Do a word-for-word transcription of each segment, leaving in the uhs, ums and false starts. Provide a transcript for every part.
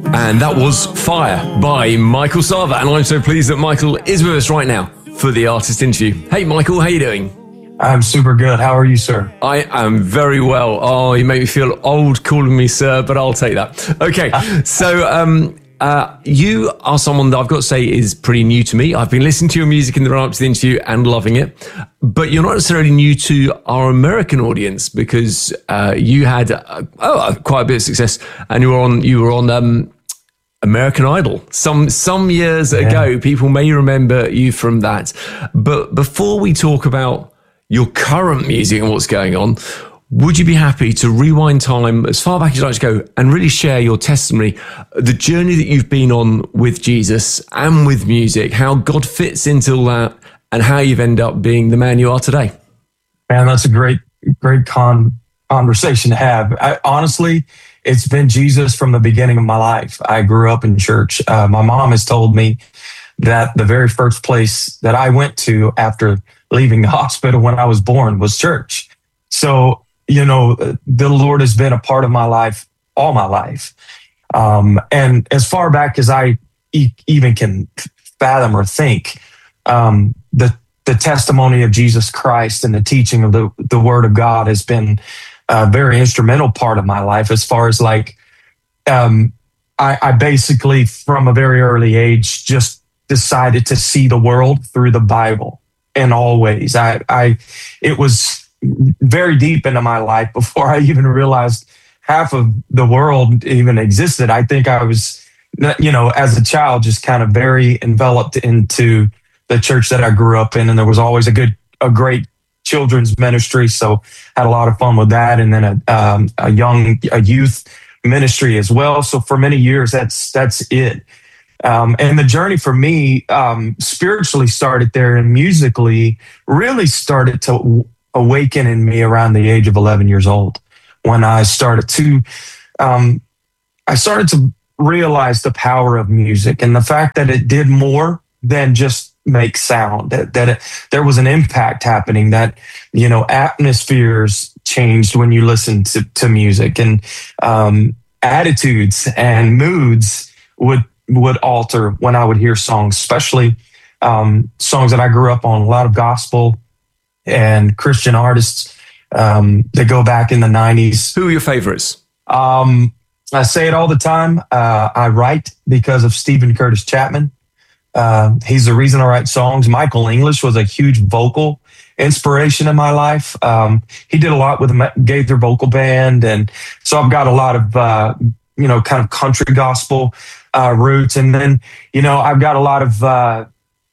And that was Fire by Michael Sava. And I'm so pleased that Michael is with us right now for the artist interview. Hey, Michael, how you doing? I'm super good. How are you, sir? I am very well. Oh, you make me feel old calling me sir, but I'll take that. Okay, so um, uh, you are someone that I've got to say is pretty new to me. I've been listening to your music in the run-up to the interview and loving it. But you're not necessarily new to our American audience because uh, you had uh, oh, quite a bit of success, and you were on you were on um, American Idol some some years yeah. ago. People may remember you from that. But before we talk about your current music and what's going on, would you be happy to rewind time as far back as you'd like to go and really share your testimony, the journey that you've been on with Jesus and with music, how God fits into all that, and how you've ended up being the man you are today? Man, that's a great, great con- conversation to have. I, honestly, it's been Jesus from the beginning of my life. I grew up in church. Uh, my mom has told me that the very first place that I went to after leaving the hospital when I was born was church. So, you know, the Lord has been a part of my life all my life. Um, and as far back as I e- even can fathom or think, um, the the testimony of Jesus Christ and the teaching of the, the Word of God has been a very instrumental part of my life as far as like, um, I, I basically from a very early age just decided to see the world through the Bible. In all ways, I, I, it was very deep into my life before I even realized half of the world even existed. I think I was, you know, as a child, just kind of very enveloped into the church that I grew up in, and there was always a good, a great children's ministry, so had a lot of fun with that, and then a, um, a young, a youth ministry as well. So for many years, that's that's it. Um, and the journey for me um, spiritually started there, and musically really started to w- awaken in me around the age of eleven years old, when I started to, um, I started to realize the power of music and the fact that it did more than just make sound. That that it, there was an impact happening. That you know atmospheres changed when you listened to, to music, and um, attitudes and moods would. would alter when I would hear songs, especially um, songs that I grew up on, a lot of gospel and Christian artists um, that go back in the nineties. Who are your favorites? Um, I say it all the time. Uh, I write because of Stephen Curtis Chapman. Uh, he's the reason I write songs. Michael English was a huge vocal inspiration in my life. Um, he did a lot with the Gaither Vocal Band. And so I've got a lot of, uh, you know, kind of country gospel Uh, roots. And then, you know, I've got a lot of, uh,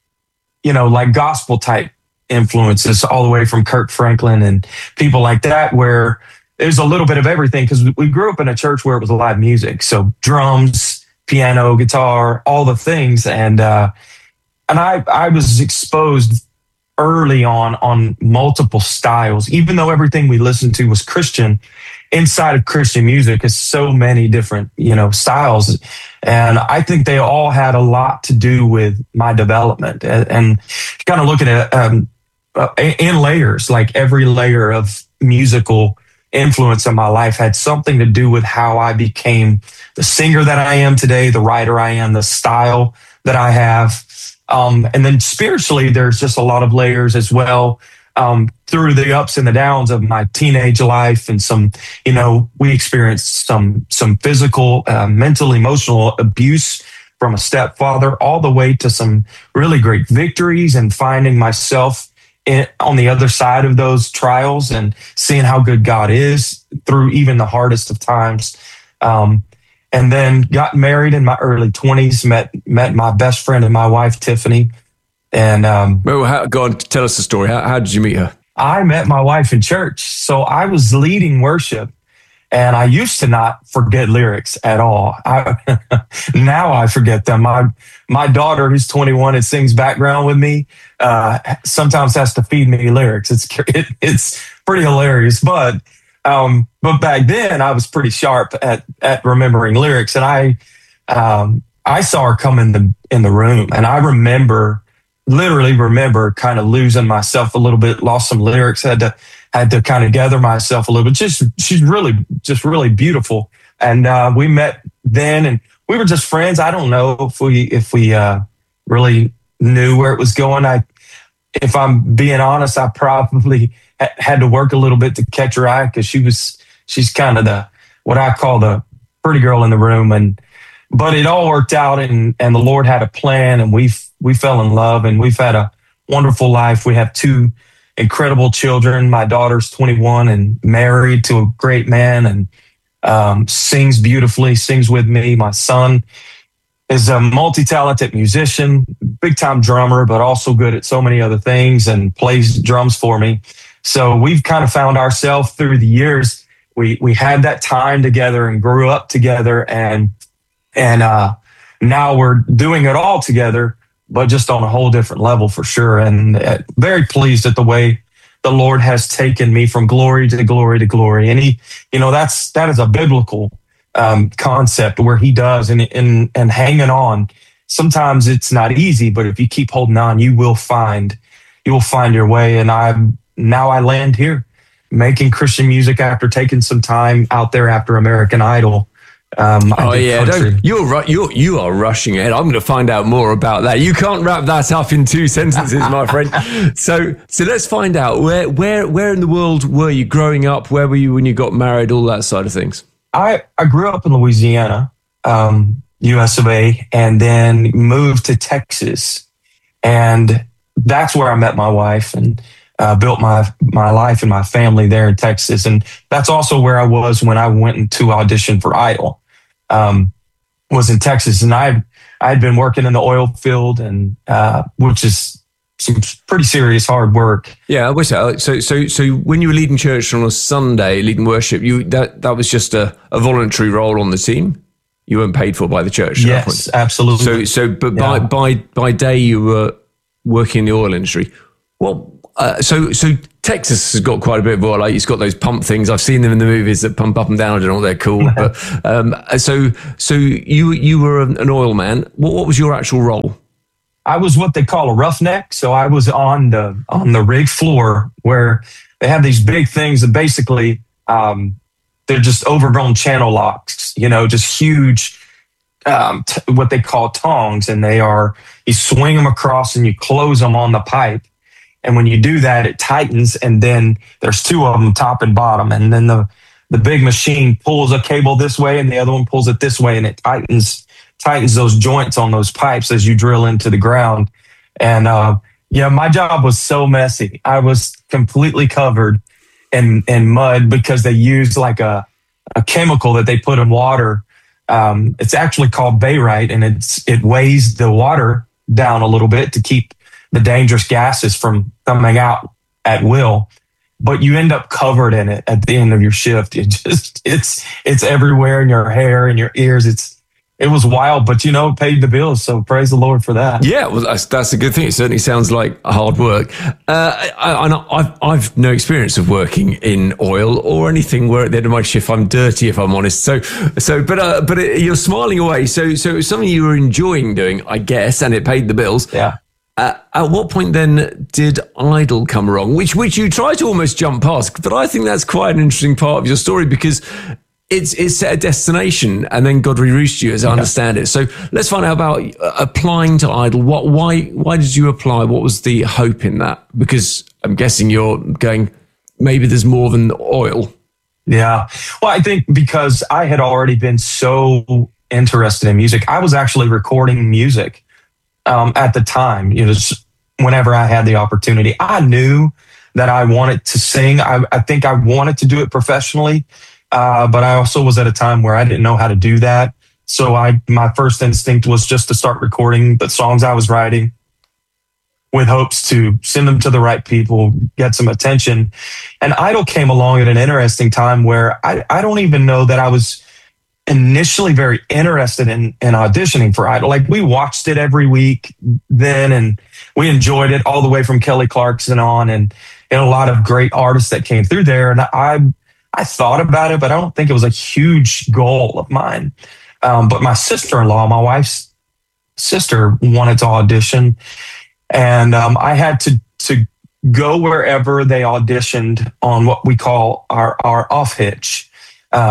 you know, like gospel type influences all the way from Kirk Franklin and people like that, where there's a little bit of everything, because we grew up in a church where it was live music. So drums, piano, guitar, all the things. And, uh, and I, I was exposed early on, on multiple styles, even though everything we listened to was Christian. Inside of Christian music is so many different, you know, styles. And I think they all had a lot to do with my development, and, and kind of look at it um, in layers. Like every layer of musical influence in my life had something to do with how I became the singer that I am today, the writer I am, the style that I have. Um, and then spiritually, there's just a lot of layers as well. Um, through the ups and the downs of my teenage life, and some, you know, we experienced some some physical, uh, mental, emotional abuse from a stepfather, all the way to some really great victories, and finding myself in, on the other side of those trials, and seeing how good God is through even the hardest of times. Um, and then got married in my early twenties, met met my best friend and my wife, Tiffany. And um, well, how, go on, tell us the story. How, how did you meet her? I met my wife in church. So I was leading worship, and I used to not forget lyrics at all. I, now I forget them. My my daughter, who's twenty-one and sings background with me, uh, sometimes has to feed me lyrics. It's it, it's pretty hilarious. But um, but back then I was pretty sharp at at remembering lyrics, and I um, I saw her come in the in the room, and I remember. literally remember kind of losing myself a little bit, lost some lyrics, had to had to kind of gather myself a little bit. Just she's really just really beautiful, and uh, we met then, and we were just friends. I don't know if we if we uh, really knew where it was going. I, if I'm being honest, I probably ha- had to work a little bit to catch her eye because she was she's kind of the what I call the pretty girl in the room, and but it all worked out, and and the Lord had a plan, and we we fell in love, and we've had a wonderful life. We have two incredible children. My daughter's twenty-one and married to a great man, and um, sings beautifully, sings with me. My son is a multi-talented musician, big-time drummer, but also good at so many other things and plays drums for me. So we've kind of found ourselves through the years. We we had that time together and grew up together, and and uh, now we're doing it all together, but just on a whole different level for sure. And uh, very pleased at the way the Lord has taken me from glory to glory to glory. And he, you know, that's, that is a biblical um, concept where he does, and, and, and hanging on. Sometimes it's not easy, but if you keep holding on, you will find, you will find your way. And I, now I land here making Christian music after taking some time out there after American Idol. Um, oh yeah, don't, you're right. You're you are rushing ahead. I'm going to find out more about that. You can't wrap that up in two sentences, my friend. So, so let's find out where, where, where in the world were you growing up? Where were you when you got married? All that side of things. I I grew up in Louisiana, um, U S of A, and then moved to Texas, and that's where I met my wife and uh, built my my life and my family there in Texas. And that's also where I was when I went into audition for Idol. Um, was in Texas, and I I had been working in the oil field, and uh, which is some pretty serious hard work. Yeah, I wish that. So so so when you were leading church on a Sunday, leading worship, you that that was just a, a voluntary role on the team. You weren't paid for by the church. Yes, absolutely. So so but yeah. by by by day you were working in the oil industry. Well, uh, so so Texas has got quite a bit of oil. Like it's got those pump things. I've seen them in the movies that pump up and down. I don't know what they're called, but um, so so you you were an oil man. What what was your actual role? I was what they call a roughneck. So I was on the on the rig floor where they have these big things that basically um, they're just overgrown channel locks. You know, just huge. Um, t- what they call tongs, and they are you swing them across and you close them on the pipe. And when you do that, it tightens, and then there's two of them, top and bottom. And then the, the big machine pulls a cable this way, and the other one pulls it this way, and it tightens tightens those joints on those pipes as you drill into the ground. And uh, yeah, my job was so messy. I was completely covered in in mud because they used like a a chemical that they put in water. Um, it's actually called Bayrite, and it's it weighs the water down a little bit to keep the dangerous gases from coming out at will, but you end up covered in it at the end of your shift. It just, it's, it's everywhere in your hair and your ears. It's, it was wild, but you know, it paid the bills. So praise the Lord for that. Yeah, well, that's, that's a good thing. It certainly sounds like hard work. Uh, I, I, I've, I've no experience of working in oil or anything where at the end of my shift, I'm dirty, if I'm honest. So, so, but, uh, but it, you're smiling away. So, so it was something you were enjoying doing, I guess, and it paid the bills. Yeah. Uh, at what point then did Idol come along, which which you try to almost jump past? But I think that's quite an interesting part of your story because it's it's set a destination and then God reroutes you, as I understand it. So let's find out about uh, applying to Idol. What why why did you apply? What was the hope in that? Because I'm guessing you're going, maybe there's more than oil. Yeah. Well, I think because I had already been so interested in music, I was actually recording music. Um, at the time, you know, whenever I had the opportunity, I knew that I wanted to sing. I, I think I wanted to do it professionally, uh, but I also was at a time where I didn't know how to do that. So I, my first instinct was just to start recording the songs I was writing with hopes to send them to the right people, get some attention. And Idol came along at an interesting time where I, I don't even know that I was initially very interested in, in auditioning for Idol. Like we watched it every week then, and we enjoyed it all the way from Kelly Clarkson on, and, and a lot of great artists that came through there. And I, I thought about it, but I don't think it was a huge goal of mine. Um, but my sister-in-law, my wife's sister, wanted to audition, and um, I had to, to go wherever they auditioned on what we call our, our off hitch. Um,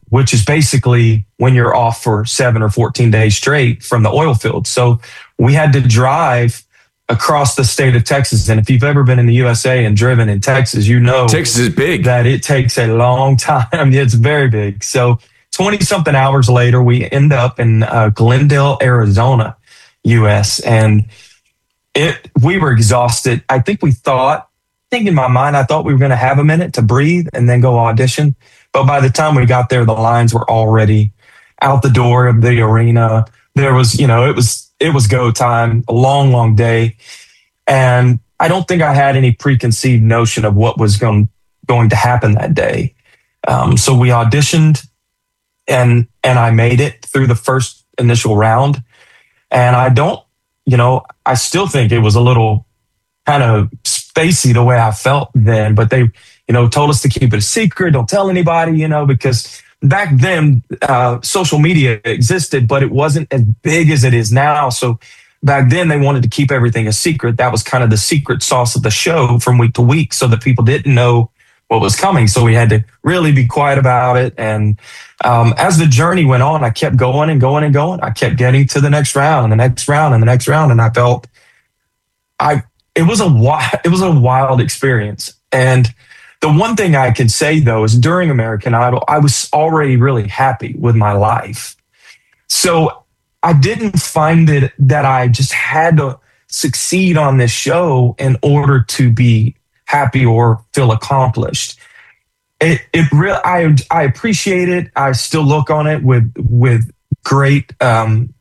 which is basically when you're off for seven or fourteen days straight from the oil field. So we had to drive across the state of Texas. And if you've ever been in the U S A and driven in Texas, you know Texas is big. That it takes a long time. It's very big. So twenty something hours later, we end up in uh, Glendale, Arizona, U S. And it we were exhausted. I think we thought, I think in my mind, I thought we were going to have a minute to breathe and then go audition. But by the time we got there, the lines were already out the door of the arena. There was, you know, it was it was go time, a long, long day. And I don't think I had any preconceived notion of what was going, going to happen that day. Um, so we auditioned and and I made it through the first initial round. And I don't, you know, I still think it was a little kind of spacey the way I felt then, but they, you know, told us to keep it a secret, don't tell anybody, you know, because back then uh, social media existed, but it wasn't as big as it is now. So back then they wanted to keep everything a secret. That was kind of the secret sauce of the show from week to week, so that people didn't know what was coming. So we had to really be quiet about it. And um, as the journey went on, I kept going and going and going. I kept getting to the next round and the next round and the next round. And I felt I, it was a wild, it was a wild experience. And the one thing I can say though, is during American Idol, I was already really happy with my life. So I didn't find it that I just had to succeed on this show in order to be happy or feel accomplished. It it really I I appreciate it. I still look on it with with great. Um,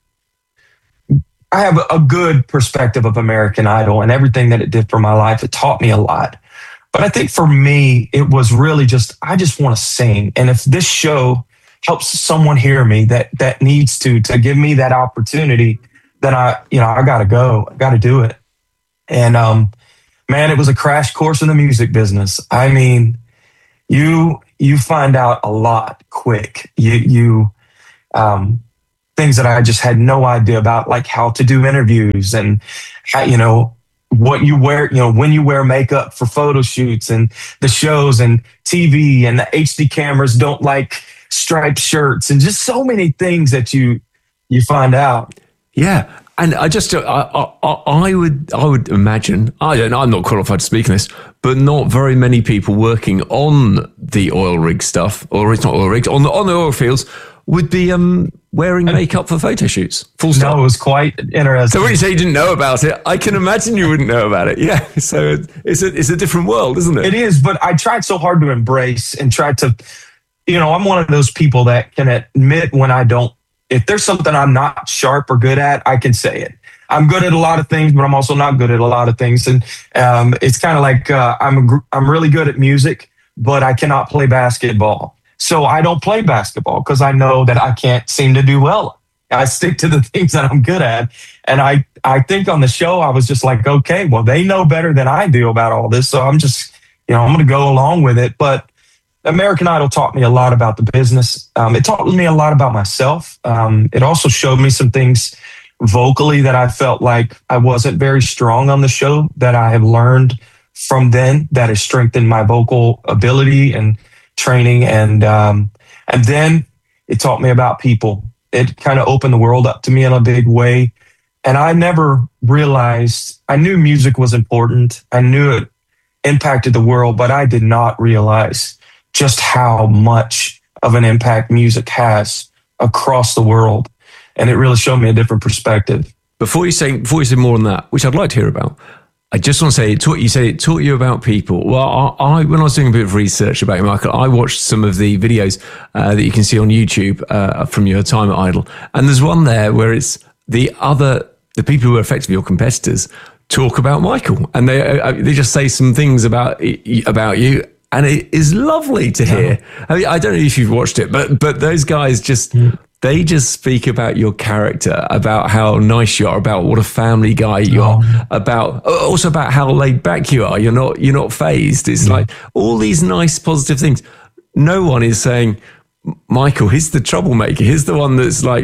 I have a good perspective of American Idol and everything that it did for my life. It taught me a lot. But I think for me, it was really just I just want to sing. And if this show helps someone hear me that that needs to to give me that opportunity, then I you know I got to go. I got to do it. And um. Man, it was a crash course in the music business. I mean, you you find out a lot quick. You you um, things that I just had no idea about, like how to do interviews and how, you know what you wear. You know when you wear makeup for photo shoots and the shows and T V and the H D cameras don't like striped shirts and just so many things that you you find out. Yeah. And I just, I, I, I would, I would imagine, I don't know, I'm not qualified to speak on this, but not very many people working on the oil rig stuff, or it's not oil rigs, on the on the oil fields, would be um, wearing makeup for photo shoots. Full stop. No, it was quite interesting. So when you say you didn't know about it, I can imagine you wouldn't know about it. Yeah. So it's a it's a different world, isn't it? It is, but I tried so hard to embrace and try to, you know, I'm one of those people that can admit when I don't. If there's something I'm not sharp or good at, I can say it. I'm good at a lot of things, but I'm also not good at a lot of things. And um, it's kind of like uh, I'm a, I'm really good at music, but I cannot play basketball. So I don't play basketball because I know that I can't seem to do well. I stick to the things that I'm good at. And I, I think on the show, I was just like, okay, well, they know better than I do about all this. So I'm just, you know, I'm going to go along with it. But American Idol taught me a lot about the business. Um, it taught me a lot about myself. Um, it also showed me some things vocally that I felt like I wasn't very strong on the show that I have learned from then that has strengthened my vocal ability and training. And, um, and then it taught me about people. It kind of opened the world up to me in a big way. And I never realized, I knew music was important. I knew it impacted the world, but I did not realize just how much of an impact music has across the world. And it really showed me a different perspective. Before you say, before you say more on that, which I'd like to hear about, I just want to say, it taught, you say it taught you about people. Well, I, I when I was doing a bit of research about you, Michael, I watched some of the videos uh, that you can see on YouTube uh, from your time at Idol. And there's one there where it's the other, the people who are effectively your competitors talk about Michael. And they uh, they just say some things about about you. And it is lovely to hear. Yeah. I mean, I don't know if you've watched it, but but those guys just, mm. they just speak about your character, about how nice you are, about what a family guy you oh. are, about also about how laid back you are. You're not you're not fazed. It's yeah. like all these nice positive things. No one is saying, Michael, he's the troublemaker. He's the one that's like,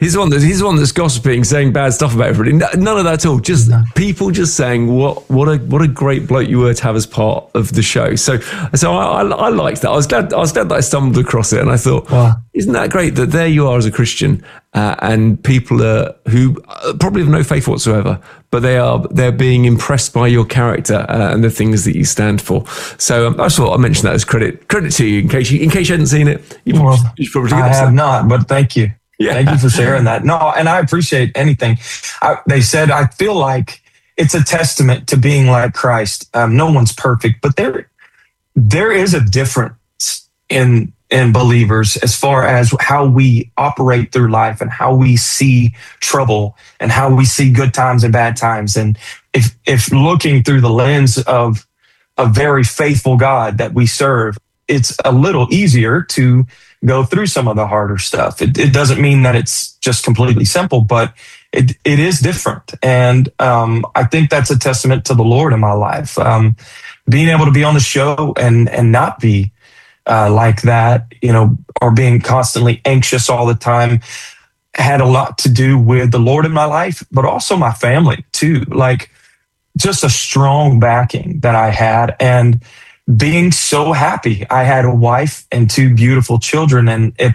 He's the one that's, he's the one that's gossiping, saying bad stuff about everybody. No, none of that at all. Just no. people just saying what what a what a great bloke you were to have as part of the show. So so I, I, I liked that. I was glad I was glad that I stumbled across it, and I thought, wow. Isn't that great that there you are as a Christian, uh, and people are, who probably have no faith whatsoever, but they are they're being impressed by your character uh, and the things that you stand for. So um, I just thought I mentioned that as credit credit to you in case you in case you hadn't seen it. You well, probably, you probably I have not, but thank you. Yeah. Thank you for sharing that. No, and I appreciate anything. I, they said, I feel like it's a testament to being like Christ. Um, no one's perfect, but there, there is a difference in, in believers as far as how we operate through life and how we see trouble and how we see good times and bad times. And if, if looking through the lens of a very faithful God that we serve, it's a little easier to go through some of the harder stuff. It, it doesn't mean that it's just completely simple, but it it is different. And um, I think that's a testament to the Lord in my life. Um, being able to be on the show and and not be uh, like that, you know, or being constantly anxious all the time, had a lot to do with the Lord in my life, but also my family too. Like just a strong backing that I had, and being so happy. I had a wife and two beautiful children. And if,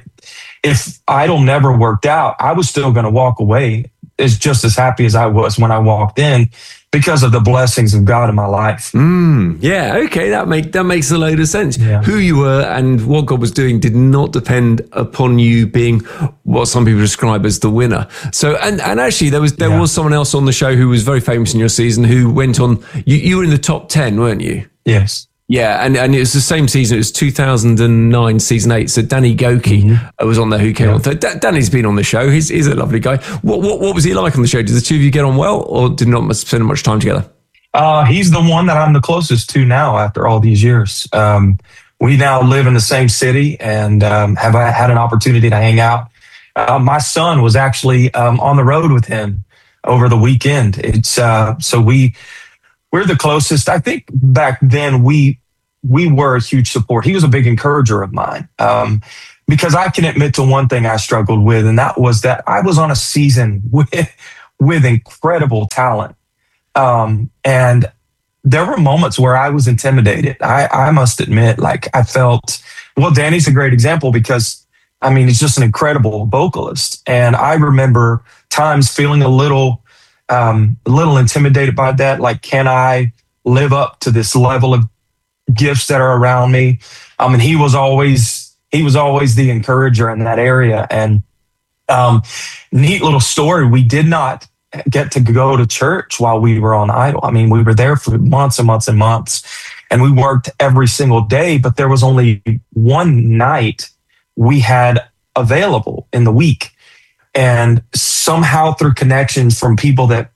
if Idol never worked out, I was still going to walk away as just as happy as I was when I walked in, because of the blessings of God in my life. Mm, yeah. Okay. That make, that makes a load of sense. Yeah. Who you were and what God was doing did not depend upon you being what some people describe as the winner. So, and, and actually there was, there yeah. was someone else on the show who was very famous in your season who went on, you, you were in the top ten, weren't you? Yes. Yeah, and, and it was the same season. It was two thousand nine, season eight. So Danny Goki mm-hmm. was on there, who came yeah. on. Th- Danny's been on the show. He's, he's a lovely guy. What, what what was he like on the show? Did the two of you get on well, or did not spend much time together? Uh, he's the one that I'm the closest to now after all these years. Um, we now live in the same city and um, have had an opportunity to hang out. Uh, my son was actually um, on the road with him over the weekend. It's uh, so we... We're the closest. I think back then we we were a huge support. He was a big encourager of mine, um, because I can admit to one thing I struggled with, and that was that I was on a season with with incredible talent, um, and there were moments where I was intimidated. I, I must admit, like I felt. Well, Danny's a great example because I mean he's just an incredible vocalist, and I remember times feeling a little. Um, a little intimidated by that. Like, can I live up to this level of gifts that are around me? I mean, he was always, he was always the encourager in that area. And, um, neat little story. We did not get to go to church while we were on Idol. I mean, we were there for months and months and months, and we worked every single day, but there was only one night we had available in the week. And somehow through connections from people that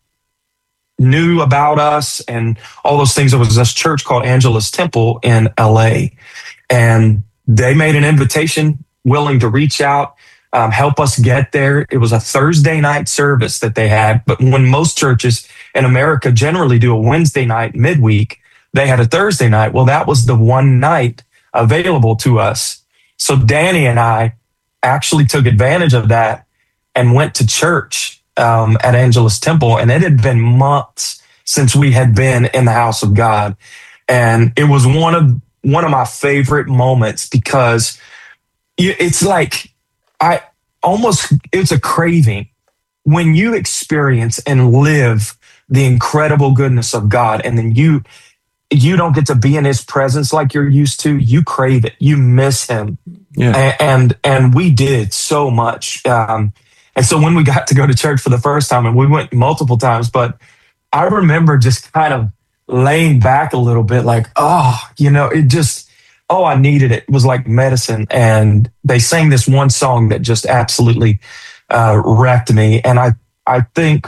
knew about us and all those things, there was this church called Angela's Temple in L A. And they made an invitation, willing to reach out, um, help us get there. It was a Thursday night service that they had. But when most churches in America generally do a Wednesday night midweek, they had a Thursday night. Well, that was the one night available to us. So Danny and I actually took advantage of that and went to church um, at Angela's Temple. And it had been months since we had been in the house of God. And it was one of one of my favorite moments because it's like I almost, it's a craving when you experience and live the incredible goodness of God. And then you, you don't get to be in his presence like you're used to. You crave it. You miss him. Yeah. And, and, and we did so much. Um, And so when we got to go to church for the first time, and we went multiple times, but I remember just kind of laying back a little bit like, oh, you know, it just, oh, I needed it. It was like medicine. And they sang this one song that just absolutely uh, wrecked me. And I, I think,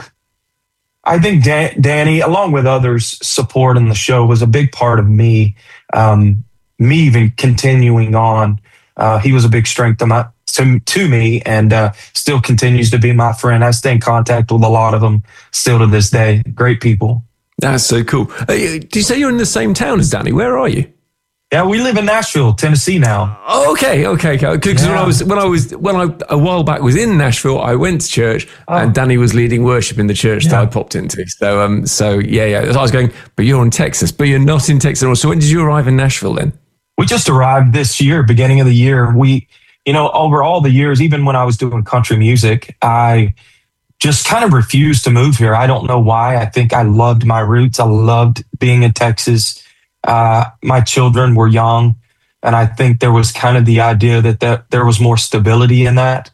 I think Dan, Danny, along with others, supporting the show was a big part of me, um, me even continuing on. Uh, he was a big strength to my, to, to me and uh, still continues to be my friend. I stay in contact with a lot of them still to this day. Great people. That's so cool. Uh, did you say you're in the same town as Danny? Where are you? Yeah, we live in Nashville, Tennessee now. Oh, okay, okay, okay. Because Yeah. when I was when I was when I a while back was in Nashville, I went to church Oh. and Danny was leading worship in the church that Yeah. I popped into. So um, so yeah, yeah. So I was going, but you're in Texas, but you're not in Texas at all. So when did you arrive in Nashville then? We just arrived this year, beginning of the year. We, you know, over all the years, even when I was doing country music, I just kind of refused to move here. I don't know why. I think I loved my roots. I loved being in Texas. Uh, my children were young, and I think there was kind of the idea that that there was more stability in that,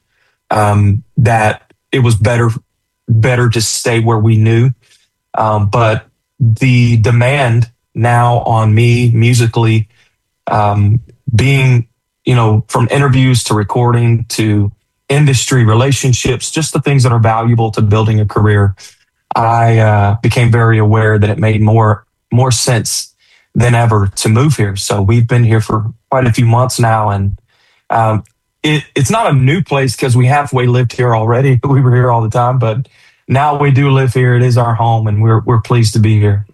um, that it was better better to stay where we knew. Um, but the demand now on me musically, um, being, you know, from interviews to recording to industry relationships, just the things that are valuable to building a career, I uh, became very aware that it made more more sense than ever to move here. So we've been here for quite a few months now, and um, it, it's not a new place because we halfway lived here already. We were here all the time, but now we do live here. It is our home, and we're we're pleased to be here.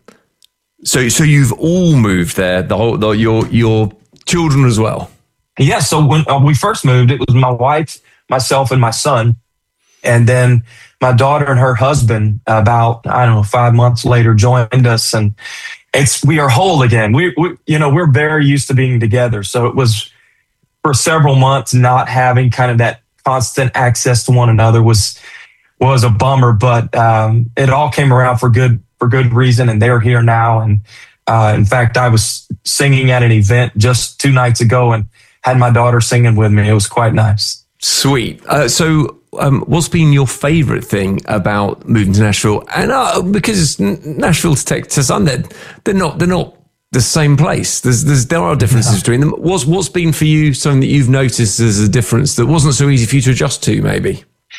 So so you've all moved there, the whole the, your your children as well. Yeah. So when uh, we first moved, it was my wife, myself, and my son, and then my daughter and her husband. About I don't know five months later, joined us, and it's we are whole again. We, we you know we're very used to being together. So it was for several months not having kind of that constant access to one another was was a bummer. But um, it all came around for good for good reason, and they're here now. And uh, in fact, I was singing at an event just two nights ago and had my daughter singing with me. It was quite nice. Sweet. Uh, so, um, what's been your favorite thing about moving to Nashville? And uh, because Nashville to Texas, and they're, they're not they're not the same place. There's there's there are differences yeah. between them. What's what's been for you something that you've noticed as a difference that wasn't so easy for you to adjust to? Maybe.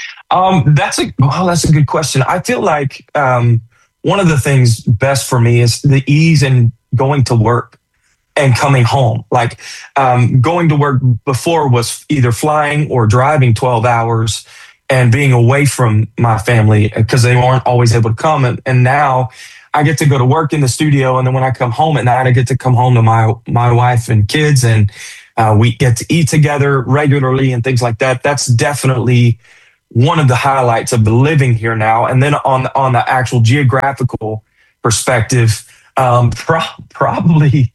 Um, that's a well, that's a good question. I feel like um, one of the things best for me is the ease in going to work and coming home. Like um, going to work before was either flying or driving twelve hours and being away from my family because they weren't always able to come. And, and now I get to go to work in the studio. And then when I come home at night, I get to come home to my, my wife and kids, and uh, we get to eat together regularly and things like that. That's definitely one of the highlights of living here now. And then on, on the actual geographical perspective, um, pro- probably,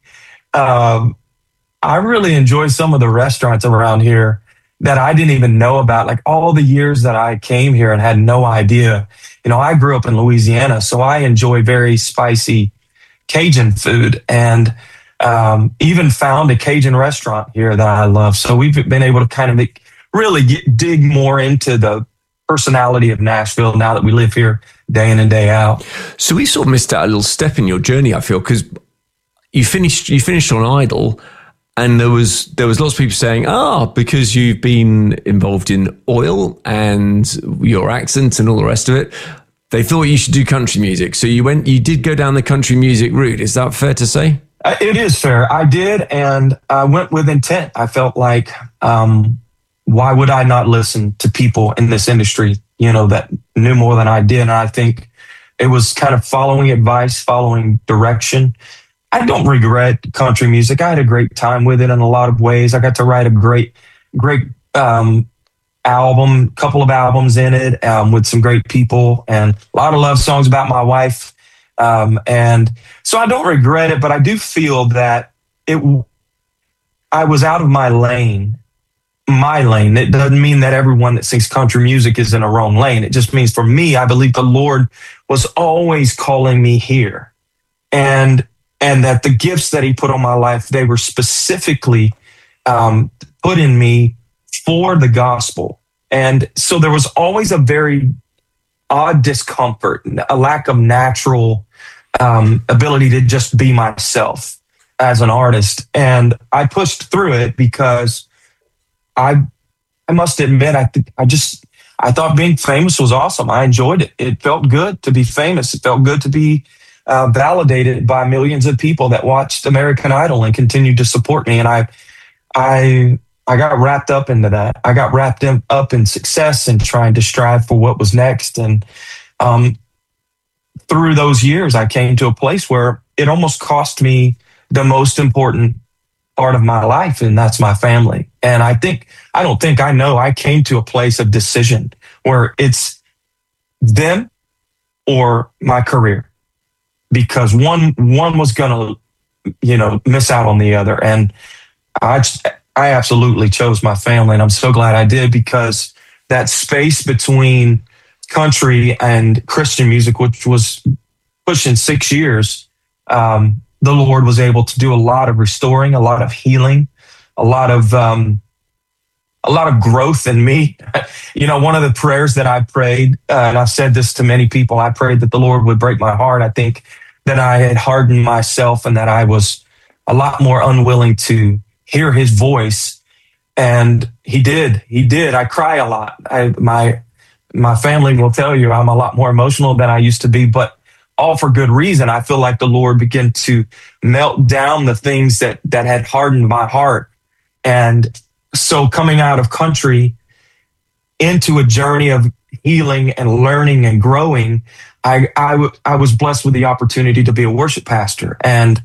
Um, I really enjoy some of the restaurants around here that I didn't even know about. Like all the years that I came here and had no idea. You know, I grew up in Louisiana, so I enjoy very spicy Cajun food, and um, even found a Cajun restaurant here that I love. So we've been able to kind of make, really get, dig more into the personality of Nashville now that we live here day in and day out. So we sort of missed out a little step in your journey, I feel, because You finished. You finished on Idol, and there was there was lots of people saying, "Ah, because you've been involved in oil and your accent and all the rest of it, they thought you should do country music." So you went. You did go down the country music route. Is that fair to say? Uh, it is fair. I did, and I went with intent. I felt like, um, why would I not listen to people in this industry, you know, that knew more than I did? And I think it was kind of following advice, following direction. I don't regret country music. I had a great time with it in a lot of ways. I got to write a great, great um, album, couple of albums in it um, with some great people, and a lot of love songs about my wife. Um, and so I don't regret it, but I do feel that it. I was out of my lane. My lane. It doesn't mean that everyone that sings country music is in a wrong lane. It just means for me, I believe the Lord was always calling me here, and. And that the gifts that he put on my life, they were specifically um, put in me for the gospel. And so there was always a very odd discomfort, a lack of natural um, ability to just be myself as an artist. And I pushed through it because I, I must admit, I, th- I just, I thought being famous was awesome. I enjoyed it. It felt good to be famous. It felt good to be Uh, validated by millions of people that watched American Idol and continued to support me. And I, I, I got wrapped up into that. I got wrapped in, up in success and trying to strive for what was next. And um, through those years, I came to a place where it almost cost me the most important part of my life, and that's my family. And I think, I don't think I know, I came to a place of decision where it's them or my career, because one, one was going to, you know, miss out on the other. And I, just, I absolutely chose my family, and I'm so glad I did, because that space between country and Christian music, which was pushing six years, um, the Lord was able to do a lot of restoring, a lot of healing, a lot of um, a lot of growth in me. You know, one of the prayers that I prayed, uh, and I've said this to many people, I prayed that the Lord would break my heart. I think that I had hardened myself and that I was a lot more unwilling to hear his voice. And he did. He did. I cry a lot. I, my my family will tell you I'm a lot more emotional than I used to be, but all for good reason. I feel like the Lord began to melt down the things that that had hardened my heart. And so coming out of country into a journey of healing and learning and growing, I, I, w- I was blessed with the opportunity to be a worship pastor. And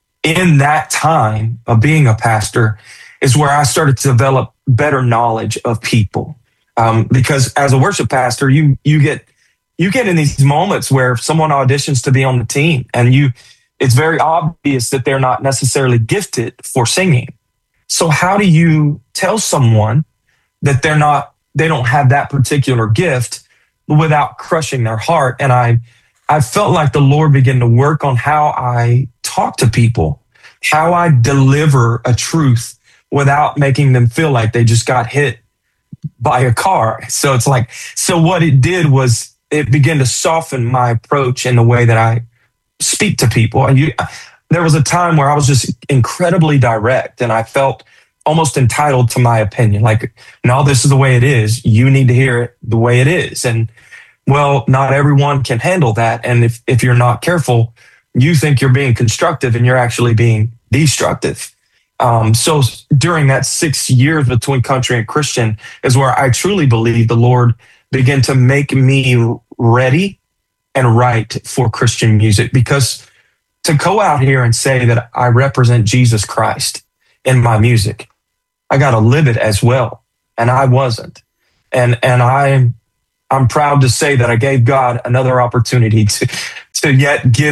in that time of being a pastor is where I started to develop better knowledge of people. Um, because as a worship pastor, you you get you get in these moments where someone auditions to be on the team, and you it's very obvious that they're not necessarily gifted for singing. So how do you tell someone that they're not they don't have that particular gift without crushing their heart? And I I felt like the Lord began to work on how I talk to people, how I deliver a truth without making them feel like they just got hit by a car. So it's like, so what it did was it began to soften my approach in the way that I speak to people. And you, there was a time where I was just incredibly direct, and I felt almost entitled to my opinion. Like, no, this is the way it is. You need to hear it the way it is. And well, not everyone can handle that. And if, if you're not careful, you think you're being constructive and you're actually being destructive. Um, so during that six years between country and Christian is where I truly believe the Lord began to make me ready and right for Christian music. Because to go out here and say that I represent Jesus Christ in my music, I got to live it as well. And I wasn't. And, and I'm, I'm proud to say that I gave God another opportunity to, to yet give,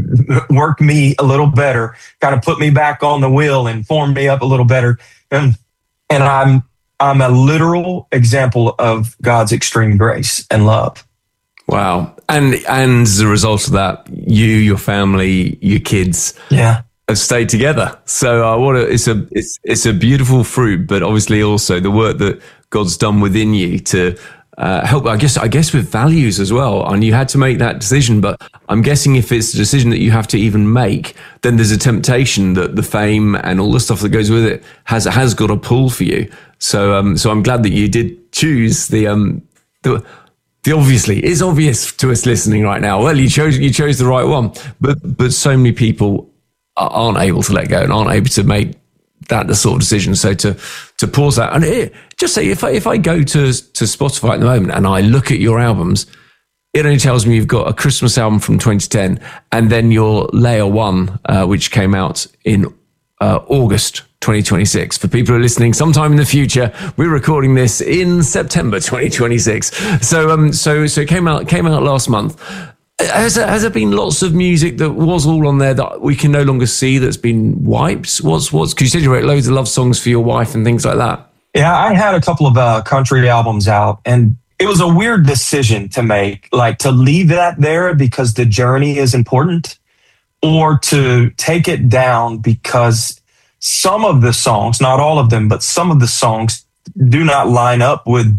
work me a little better, kind of put me back on the wheel and form me up a little better. And, and I'm, I'm a literal example of God's extreme grace and love. Wow. And, and as a result of that, you, your family, your kids, yeah, have stayed together. So uh, what a, it's a, it's, it's a beautiful fruit, but obviously also the work that God's done within you to, Uh, help, I guess, I guess with values as well. And you had to make that decision, but I'm guessing if it's a decision that you have to even make, then there's a temptation that the fame and all the stuff that goes with it has, has got a pull for you. So, um, so I'm glad that you did choose the, um, the, the obviously it's obvious to us listening right now. Well, you chose, you chose the right one, but, but so many people aren't able to let go and aren't able to make that the sort of decision. So to to pause that, and it, just say if I if I go to to Spotify at the moment and I look at your albums, it only tells me you've got a Christmas album from twenty ten, and then your Layer One, uh, which came out in uh, August twenty twenty-six. For people who are listening, sometime in the future, we're recording this in September twenty twenty-six. So um so so it came out came out last month. Has there, has there been lots of music that was all on there that we can no longer see that's been wiped? What's, what's, because you said you wrote loads of love songs for your wife and things like that. Yeah, I had a couple of uh, country albums out, and it was a weird decision to make, like to leave that there because the journey is important, or to take it down because some of the songs, not all of them, but some of the songs do not line up with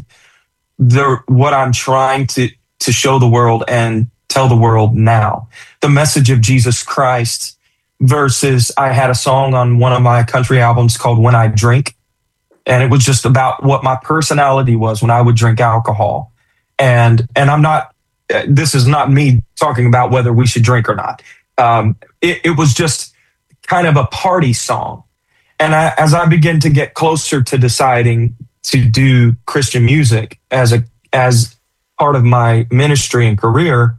the what I'm trying to to show the world and tell the world now. The message of Jesus Christ versus I had a song on one of my country albums called When I Drink. And it was just about what my personality was when I would drink alcohol. And, and I'm not, this is not me talking about whether we should drink or not. Um, it, it was just kind of a party song. And I, as I began to get closer to deciding to do Christian music as a, as part of my ministry and career,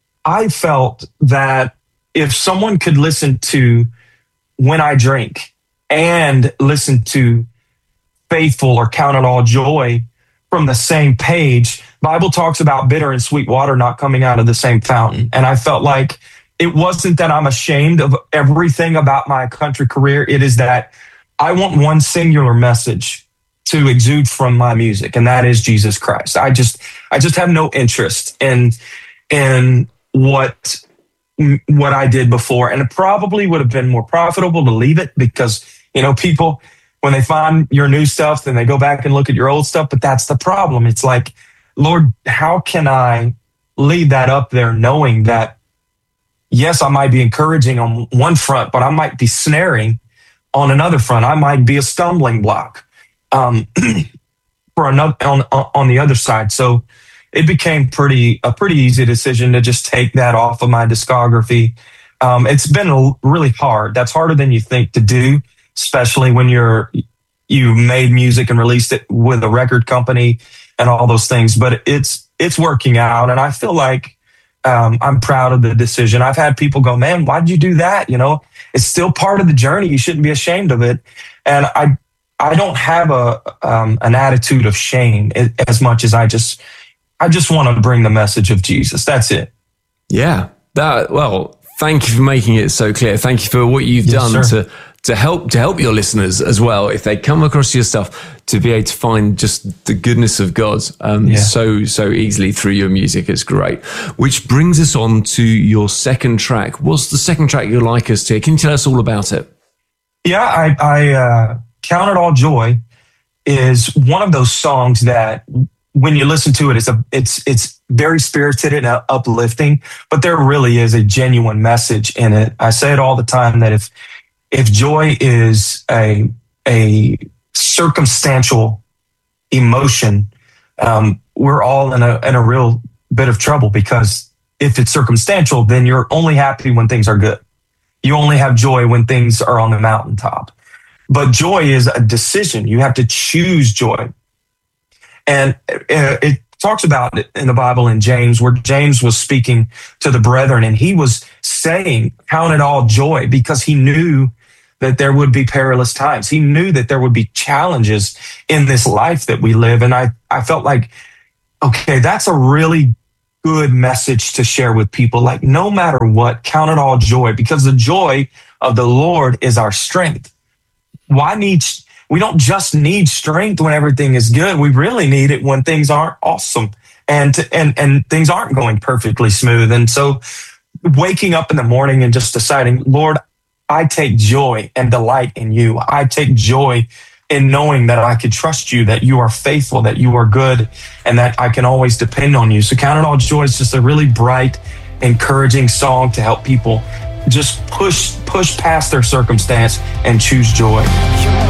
I felt that if someone could listen to When I Drink and listen to Faithful or Count It All Joy from the same page. Bible talks about bitter and sweet water not coming out of the same fountain. And I felt like it wasn't that I'm ashamed of everything about my country career. It is that I want one singular message to exude from my music, and that is Jesus Christ. I just, I just have no interest in, in what, what I did before. And it probably would have been more profitable to leave it because, you know, people, when they find your new stuff, then they go back and look at your old stuff. But that's the problem. It's like, Lord, how can I leave that up there knowing that, yes, I might be encouraging on one front, but I might be snaring on another front. I might be a stumbling block um, for another on, on the other side. So it became pretty a pretty easy decision to just take that off of my discography. Um, it's been really hard. That's harder than you think to do, especially when you're you made music and released it with a record company and all those things. But it's it's working out, and I feel like um, I'm proud of the decision. I've had people go, "Man, why did you do that?" You know, it's still part of the journey. You shouldn't be ashamed of it. And I I don't have a um, an attitude of shame as much as I just I just want to bring the message of Jesus. That's it. Yeah. That well. Thank you for making it so clear. Thank you for what you've yes, done sir. to to help to help your listeners as well. If they come across your stuff, to be able to find just the goodness of God um, yeah. so so easily through your music, it's great. Which brings us on to your second track. What's the second track you'd like us to? Can you tell us all about it? Yeah, I, I uh, Count It All Joy is one of those songs that, when you listen to it, it's a it's it's very spirited and uplifting, but there really is a genuine message in it. I say it all the time that if if joy is a a circumstantial emotion, um, we're all in a in a real bit of trouble, because if it's circumstantial, then you're only happy when things are good. You only have joy when things are on the mountaintop. But joy is a decision. You have to choose joy. And it talks about it in the Bible in James, where James was speaking to the brethren, and he was saying, count it all joy, because he knew that there would be perilous times. He knew that there would be challenges in this life that we live. And I, I felt like, okay, that's a really good message to share with people. Like, no matter what, count it all joy, because the joy of the Lord is our strength. Why need We don't just need strength when everything is good. We really need it when things aren't awesome and and and things aren't going perfectly smooth. And so waking up in the morning and just deciding, Lord, I take joy and delight in you. I take joy in knowing that I can trust you, that you are faithful, that you are good, and that I can always depend on you. So Count It All Joy is just a really bright, encouraging song to help people just push push past their circumstance and choose joy.